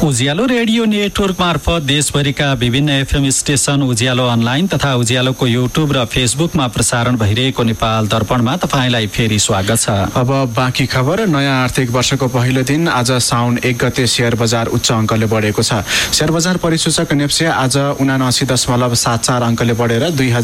उज्यालो radio network मार्फत देशभरिका विभिन्न एफएम स्टेशन, उज्यालो अनलाइन तथा उज्यालोको युट्युब र फेसबुकमा प्रसारण भइरहेको नेपाल दर्पणमा तपाईलाई फेरि स्वागत छ। अब बाँकी खबर। नयाँ आर्थिक वर्षको पहिलो दिन आज साउन 1 गते शेयर बजार उच्च अङ्कले बढेको छ। शेयर बजार परिसूचक नेप्से आज 79.74 अङ्कले बढेर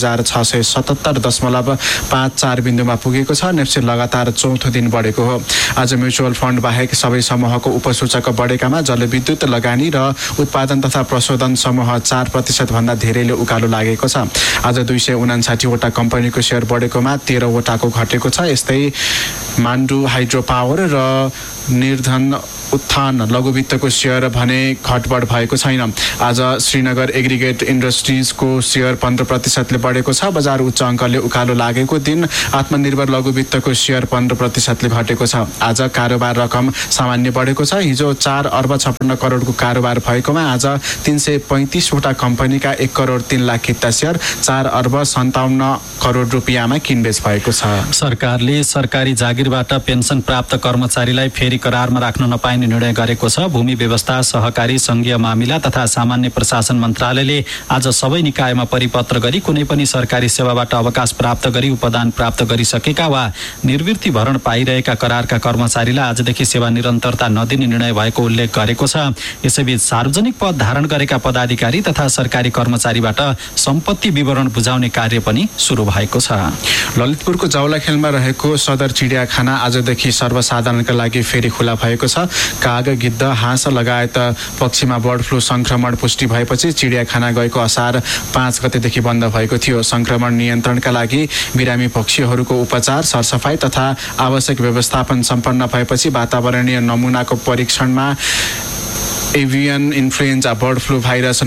2677.54 बिन्दुमा पुगेको छ। नेप्से लगातार चौथो दिन बढेको हो। आज म्युचुअल फन्ड बाहेक सबै समूहको उपसूचक बढेकामा जलविद्युत, लगानी र उत्पादन तथा प्रशोधन समूह 4% भन्दा धेरैले उकालो लागेको छ। आज 259 वटा कम्पनीको शेयर बढेकोमा 13 वटाको घटेको छ। यस्तै मान्डु हाइड्रो पावर र निर्धन उत्थान लघुवित्तको शेयर भने घटबढ भएको छैन। आज श्रीनगर एग्रिगेट इन्डस्ट्रिजको शेयर 15%ले बढेको छ। बजार उच्च अङ्कले उकालो लागेको दिन आत्मनिर्भर लघुवित्तको शेयर 15%ले घटेको छ। आज कारोबार रकम सामान्य बढेको छ। हिजो 4 अर्ब 56 करोडको कारोबार भएकोमा आज 335 वटा कम्पनीका 1 करोड 3 लाख किता शेयर 4 अर्ब 57 करोड रुपियाँमा किनबेच भएको छ। सरकारले सरकारी जागिरबाट पेन्सन प्राप्त कर्मचारीलाई फेरि करारमा राख्न नपाइने निर्णय गरेको छ। भूमि व्यवस्था, सहकारी, संघीय मामिला तथा सामान्य प्रशासन मन्त्रालयले आज सबै निकायमा परिपत्र गरी कुनै पनि सरकारी सेवाबाट अवकाश प्राप्त गरी उपदान प्राप्त गरिसकेका वा निवृत्ति भरण पाइरहेका करारका कर्मचारीलाई आजदेखि सेवा निरन्तरता नदिने निर्णय भएको उल्लेख गरेको छ। यसैबीच सार्वजनिक पद धारण गरेका पदाधिकारी तथा सरकारी कर्मचारीबाट सम्पत्ति विवरण बुझाउने कार्य पनि सुरु भएको छ। ललितपुरको जाउलाखेलमा रहेको सदर चिडियाखाना आजदेखि सर्वसाधारणका लागि फेरि खुला भएको छ। काग, गिद्ध, हाँस लगायत पक्षीमा बर्ड फ्लू संक्रमण पुष्टि भएपछि चिडियाखाना गएको असार 5 गतेदेखि बन्द भएको थियो। संक्रमण नियन्त्रणका लागि बिरामी पक्षीहरूको उपचार, सरसफाई तथा आवश्यक व्यवस्थापन सम्पन्न भएपछि वातावरणीय नमुनाको परीक्षणमा avian influenza bird flu virus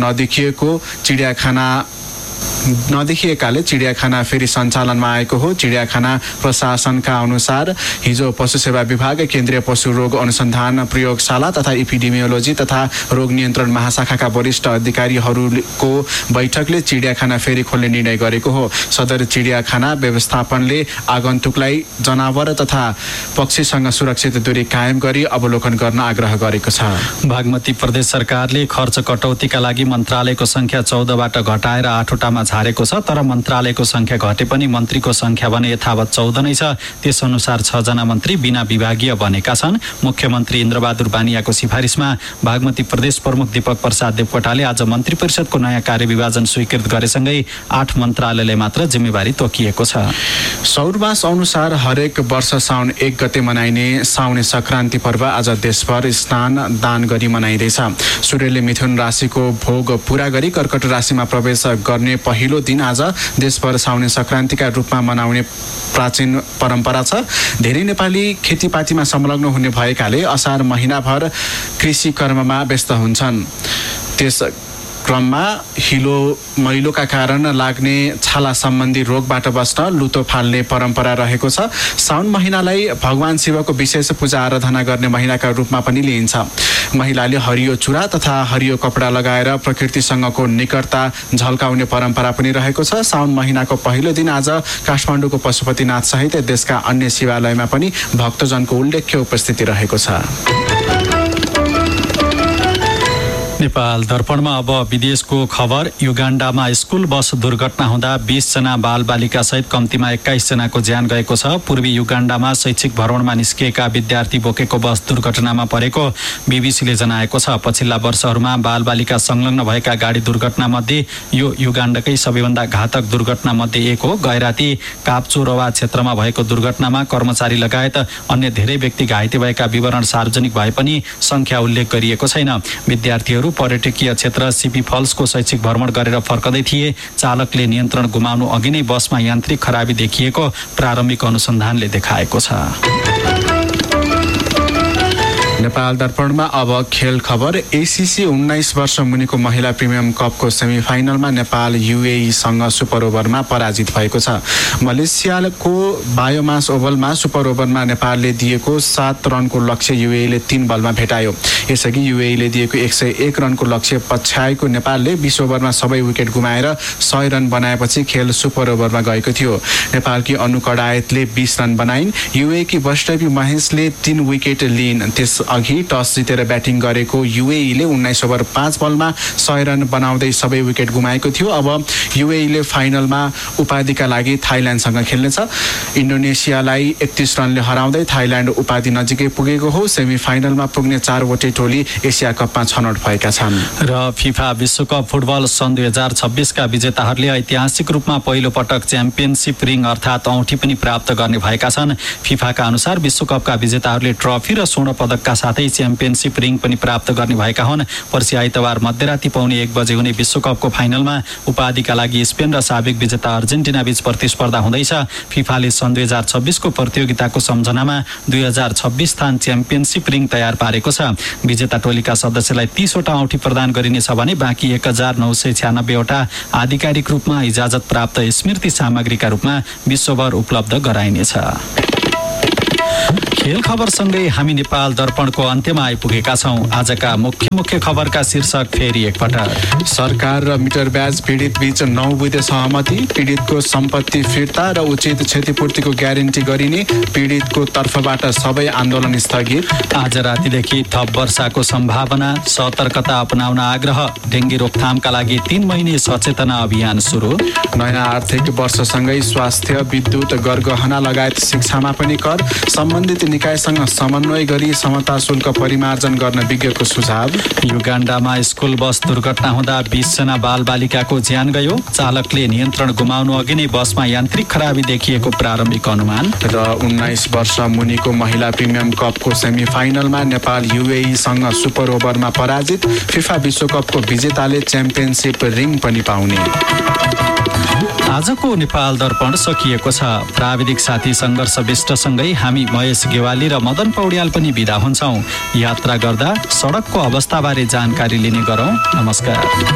नदेखिएकाले चिडियाखाना फेरि सञ्चालनमा आएको हो। चिडियाखाना प्रशासनका अनुसार हिजो पशु सेवा विभाग, केन्द्रीय पशु रोग अनुसन्धान प्रयोगशाला तथा एपिडेमियोलोजी तथा रोग नियन्त्रण महाशाखाका वरिष्ठ अधिकारीहरूको बैठकले चिडियाखाना फेरि खोल्ने निर्णय गरेको हो। सदर चिडियाखाना व्यवस्थापनले आगन्तुकलाई जनावर तथा पक्षीसँग सुरक्षित दूरी कायम गरी अवलोकन गर्न आग्रह गरेको छ। बागमती प्रदेश सरकारले खर्च कटौतीका लागि मन्त्रालयको संख्या 14बाट घटाएर 8 वटामा झारेको छ। तर मन्त्रालयको संख्या घटे पनि मन्त्रीको संख्या भने यथावत 14 नै छ। त्यसअनुसार 6 जना मन्त्री बिना विभागीय बनेका छन्। मुख्यमन्त्री इन्द्रबहादुर बानियाको सिफारिसमा बागमती प्रदेश प्रमुख दीपक प्रसाद देवकोटाले आज मन्त्री परिषदको नयाँ कार्यविभाजन स्वीकृत गरेसँगै 8 मन्त्रालयलाई मात्र जिम्मेवारी तोकिएको छ। सौरमास अनुसार हरेक वर्ष साउन 1 गते मनाइने साउने संक्रान्ति पर्व आज देशभर स्नान दान गरी मनाइँदैछ। सूर्यले मिथुन राशिको भोग पूरा गरी कर्कट राशिमा प्रवेश गर्ने पहिलो दिन आज देशभर साउने संक्रान्तिका रूपमा मनाउने प्राचीन परम्परा छ। धेरै नेपाली खेतीपातीमा संलग्न हुने भएकाले असार महिनाभर कृषि कर्ममा व्यस्त हुन्छन्। त्यस क्रममा मैलोका कारण लाग्ने छाला सम्बन्धी रोगबाट बस्न लुतो फाल्ने परम्परा रहेको छ। साउन महिनालाई भगवान शिवको विशेष पूजा आराधना गर्ने महिनाका रूपमा पनि लिइन्छ। महिलाले हरियो चुरा तथा हरियो कपडा लगाएर प्रकृतिसँगको निकटता झल्काउने परम्परा पनि रहेको छ। साउन महिनाको पहिलो दिन आज काठमाडौँको पशुपतिनाथ सहित देशका अन्य शिवालयमा पनि भक्तजनको उल्लेख्य उपस्थिति रहेको छ। नेपाल दर्पणमा अब विदेशको खबर। युगाण्डामा स्कुल बस दुर्घटना हुँदा 20 जना बालबालिका सहित कम्तीमा 21 जनाको ज्यान गएको छ। पूर्वी युगाण्डामा शैक्षिक भ्रमणमा निस्किएका विद्यार्थी बोकेको बस दुर्घटनामा परेको बीबीसीले जनाएको छ। पछिल्ला वर्षहरूमा बालबालिका संलग्न भएका गाडी दुर्घटना मध्ये यो युगाण्डकै सबैभन्दा घातक दुर्घटना मध्ये एक हो। गैराती कापचोरवा क्षेत्रमा भएको दुर्घटनामा कर्मचारी लगायत अन्य धेरै व्यक्ति घाइते भएका विवरण सार्वजनिक भए पनि संख्या उल्लेख गरिएको छैन। विद्यार्थीहरू पर्यटकीय क्षेत्र सिपी फल्सको शैक्षिक भ्रमण गरेर फर्कदै थिए। चालकले नियन्त्रण गुमाउनु अघि नै बसमा यान्त्रिक खराबी देखिएको प्रारम्भिक अनुसन्धानले देखाएको छ। नेपाल दर्पणमा अब खेल खबर। एसीसी 19 वर्ष मुनिको महिला प्रिमियम कपको सेमिफाइनलमा नेपाल युएईसँग सुपर ओभरमा पराजित भएको छ। मलेसियाको बायोमास ओभलमा सुपर ओभरमा नेपालले दिएको 7 रनको लक्ष्य युएईले 3 बलमा भेटायो। यसअघि युएईले दिएको 101 रनको लक्ष्य पछ्याएको नेपालले 20 ओभरमा सबै विकेट गुमाएर 100 रन बनाएपछि खेल सुपर ओभरमा गएको थियो। नेपालकी अनु कडायतले 20 रन बनाइन्। युएईकी वैष्णवी महेशले 3 विकेट लिइन्। त्यस अघि टस जितेर ब्याटिङ गरेको युएईले 19 ओभर 5 बलमा 100 रन बनाउँदै सबै विकेट गुमाएको थियो। अब युएईले फाइनलमा उपाधिका लागि थाइल्यान्डसँग खेल्नेछ। इन्डोनेसियालाई 31 रनले हराउँदै थाइल्यान्ड उपाधि नजिकै पुगेको हो। सेमी फाइनलमा पुग्ने 4वटै टोली एसिया कपमा छनौट भएका छन्। र फिफा विश्वकप फुटबल सन् 2026 का विजेताहरूले ऐतिहासिक रूपमा पहिलो पटक च्याम्पियनसिप रिङ अर्थात् औँठी पनि प्राप्त गर्ने भएका छन्। फिफाका अनुसार विश्वकपका विजेताहरूले ट्रफी र स्वर्ण पदकका साथै च्याम्पियनसिप रिङ पनि प्राप्त गर्ने भएका हुन्। पर्सि आइतबार मध्यराति पाउने 1 बजे हुने विश्वकपको फाइनलमा उपाधिका लागि स्पेन र साबिक विजेता अर्जेन्टिना बीच प्रतिस्पर्धा हुँदैछ। फिफाले सन् 2026 को प्रतियोगिताको सम्झनामा 2026 स्थान च्याम्पियनसिप रिङ तयार पारेको छ। विजेता टोलीका सदस्यलाई 30 वटा औँठी प्रदान गरिनेछ भने बाँकी 1996 वटा आधिकारिक रूपमा इजाजत प्राप्त स्मृति सामग्रीका रूपमा विश्वभर उपलब्ध गराइनेछ। खेल खबरसँगै हामी नेपाल दर्पणको अन्त्यमा आइपुगेका छौं। आजका मुख्य खबरका शीर्षक फेरि एकपटक। सरकार र मिटर ब्याज पीडित बीच 9 बुँदे सहमति। पीडितको सम्पत्ति फिर्ता र उचित क्षतिपूर्तिको ग्यारेन्टी गरिने पीडितको तर्फबाट सबै आन्दोलन स्थगित। आज रातिदेखि थप वर्षाको सम्भावना, सतर्कता अपनाउन आग्रह। डेङ्गी रोकथामका लागि 3 महिने सचेतना अभियान सुरु। नयाँ आर्थिक वर्षसँगै स्वास्थ्य, विद्युत, गरगहना लगायत शिक्षामा पनि कर। सम्बन्धित निकायसँग समन्वय गरी समता शुल्क परिमार्जन गर्न विज्ञको सुझाव। युगाण्डामा स्कुल बस दुर्घटना हुँदा 20 जना बालबालिकाको ज्यान गयो। चालकले नियन्त्रण गुमाउनु अघि नै बसमा यान्त्रिक खराबी देखिएको प्रारम्भिक अनुमान। र 19 वर्ष मुनिको महिला प्रिमियम कपको सेमी फाइनलमा नेपाल युएईसँग सुपर ओभरमा पराजित। फिफा विश्वकपको विजेताले च्याम्पियनसिप रिङ पनि पाउने। आजको नेपाल दर्पण सकिएको छ। प्राविधिक साथी सङ्घर्ष विष्टसँगै हामी महेश गेवाली र मदन पौड्याल पनि बिदा हुन्छौं। यात्रा गर्दा सडकको अवस्थाबारे जानकारी लिने गरौं। नमस्कार।